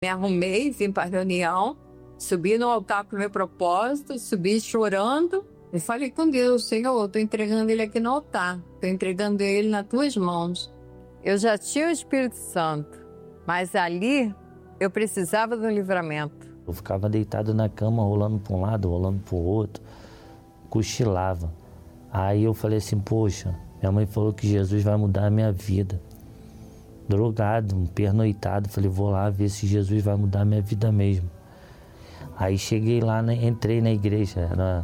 Me arrumei, vim para a reunião, subi no altar com o meu propósito, subi chorando e falei com Deus: Senhor, eu estou entregando ele aqui no altar, estou entregando ele nas tuas mãos. Eu já tinha o Espírito Santo, mas ali eu precisava do livramento. Eu ficava deitado na cama, rolando para um lado, rolando para o outro, cochilava. Aí eu falei assim: poxa, minha mãe falou que Jesus vai mudar a minha vida. Drogado, pernoitado, falei: vou lá ver se Jesus vai mudar a minha vida mesmo. Aí cheguei lá, entrei na igreja, era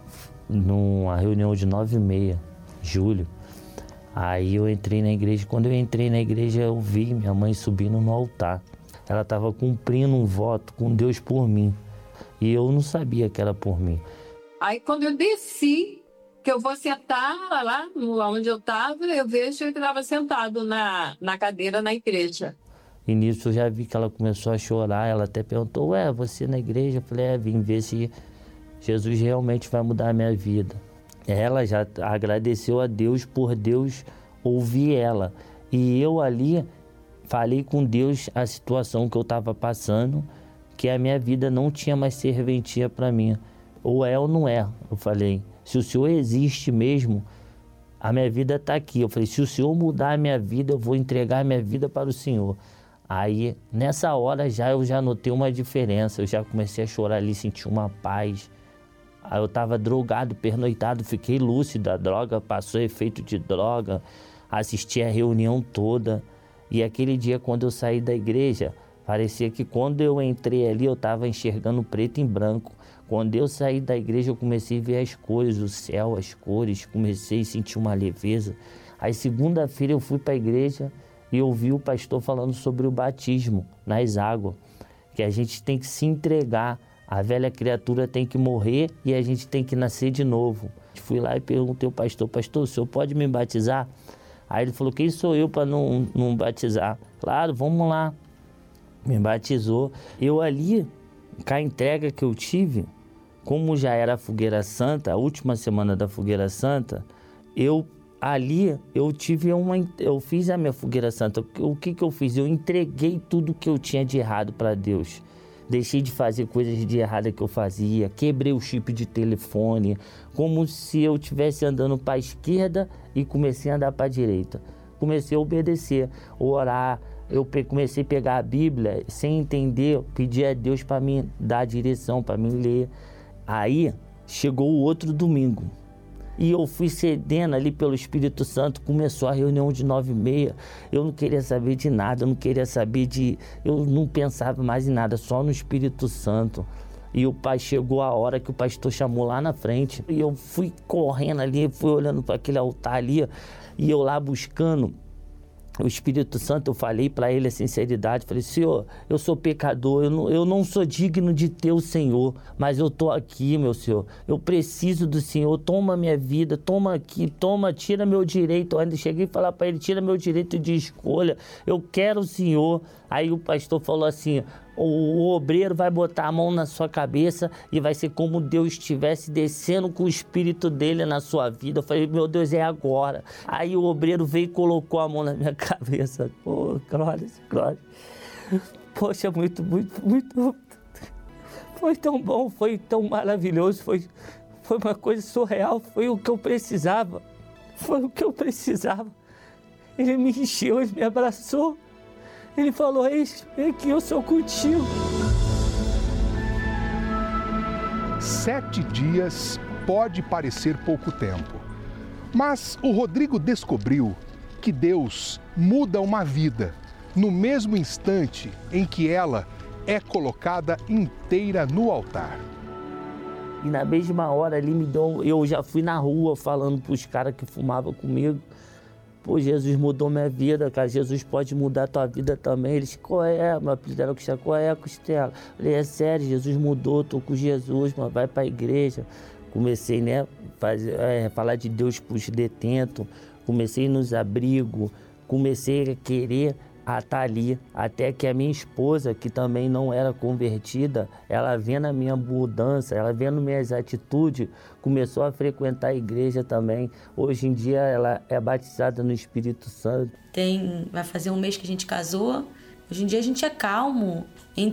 numa reunião de 9h30, julho. Aí eu entrei na igreja, quando eu entrei na igreja eu vi minha mãe subindo no altar. Ela estava cumprindo um voto com Deus por mim, e eu não sabia que era por mim. Aí quando eu desci, que eu vou sentar lá onde eu estava, eu vejo que ele estava sentado na cadeira na igreja. E nisso eu já vi que ela começou a chorar, ela até perguntou: ué, você na igreja? Eu falei: vim ver se Jesus realmente vai mudar a minha vida. Ela já agradeceu a Deus por Deus ouvir ela. E eu ali falei com Deus a situação que eu estava passando, que a minha vida não tinha mais serventia para mim. Ou é ou não é, eu falei. Se o Senhor existe mesmo, a minha vida está aqui. Eu falei: se o Senhor mudar a minha vida, eu vou entregar a minha vida para o Senhor. Aí, nessa hora, eu já notei uma diferença. Eu já comecei a chorar ali, senti uma paz. Aí eu estava drogado, pernoitado, fiquei lúcido. A droga passou efeito de droga. Assisti a reunião toda. E aquele dia, quando eu saí da igreja, parecia que quando eu entrei ali, eu estava enxergando preto em branco. Quando eu saí da igreja, eu comecei a ver as cores, o céu, as cores, comecei a sentir uma leveza. Aí, segunda-feira, eu fui para a igreja e ouvi o pastor falando sobre o batismo nas águas, que a gente tem que se entregar, a velha criatura tem que morrer e a gente tem que nascer de novo. Fui lá e perguntei ao pastor: pastor, o senhor pode me batizar? Aí ele falou: quem sou eu para não batizar? Claro, vamos lá. Me batizou. Eu ali, com a entrega que eu tive, como já era a Fogueira Santa, a última semana da Fogueira Santa, eu fiz a minha Fogueira Santa. O que eu fiz? Eu entreguei tudo que eu tinha de errado para Deus. Deixei de fazer coisas de errada que eu fazia, quebrei o chip de telefone, como se eu estivesse andando para a esquerda e comecei a andar para a direita. Comecei a obedecer, orar. Eu comecei a pegar a Bíblia sem entender, pedir a Deus para me dar a direção, para me ler. Aí chegou o outro domingo e eu fui cedendo ali pelo Espírito Santo. Começou a reunião de 9h30, eu não queria saber de nada, eu não pensava mais em nada, só no Espírito Santo. E o pai, chegou a hora que o pastor chamou lá na frente, e eu fui correndo ali, fui olhando para aquele altar ali, e eu lá buscando o Espírito Santo. Eu falei para ele a sinceridade, falei: Senhor, eu sou pecador, eu não sou digno de ter o Senhor, mas eu tô aqui, meu Senhor, eu preciso do Senhor, toma minha vida, toma aqui, tira meu direito. Eu ainda cheguei a falar para ele: tira meu direito de escolha, eu quero o Senhor. Aí o pastor falou assim: o obreiro vai botar a mão na sua cabeça e vai ser como Deus estivesse descendo com o Espírito dele na sua vida. Eu falei: meu Deus, é agora. Aí o obreiro veio e colocou a mão na minha cabeça. Oh, glória, glória. Poxa, muito. Foi tão bom, foi tão maravilhoso, foi uma coisa surreal, foi o que eu precisava. Ele me encheu, ele me abraçou. Ele falou: eis que eu sou contigo. 7 dias pode parecer pouco tempo, mas o Rodrigo descobriu que Deus muda uma vida no mesmo instante em que ela é inteira no altar. E na mesma hora ali eu já fui na rua falando para os caras que fumavam comigo: pô, Jesus mudou minha vida, cara, Jesus pode mudar a tua vida também. Eles: qual é? Meu apelido era Costela. Qual é, Costela? Eu falei: é sério, Jesus mudou, tô com Jesus, mano, vai pra igreja. Comecei, falar de Deus pros detentos, comecei nos abrigos, comecei a querer estar ali, até que a minha esposa, que também não era convertida, ela vendo a minha mudança, ela vendo minhas atitudes, começou a frequentar a igreja também. Hoje em dia ela é batizada no Espírito Santo. Vai fazer um mês que a gente casou Hoje em dia a gente é calmo